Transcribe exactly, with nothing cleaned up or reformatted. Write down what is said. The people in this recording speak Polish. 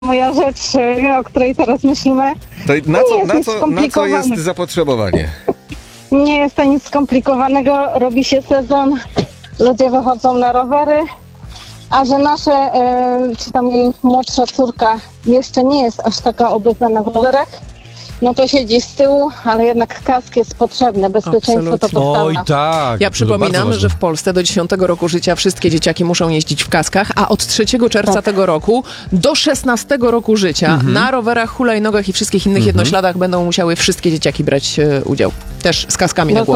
moja rzecz, e, o której teraz myślimy. To na co, jest na nic co, na co skomplikowane. jest zapotrzebowanie? Nie jest to nic skomplikowanego, robi się sezon, ludzie wychodzą na rowery, a że nasze, e, czy tam jej młodsza córka jeszcze nie jest aż taka obecna na rowerach, no to siedzi z tyłu, ale jednak kask jest potrzebny, bezpieczeństwo to Absolutnie. podstawa. Oj tak. Ja to przypominam, bardzo że ważne. w Polsce do dziesiątego roku życia wszystkie dzieciaki muszą jeździć w kaskach, a od trzeciego czerwca Tak. tego roku do szesnastego roku życia Mhm. na rowerach, hulajnogach i wszystkich innych jednośladach będą musiały wszystkie dzieciaki brać e, udział. Też z kaskami na głowie.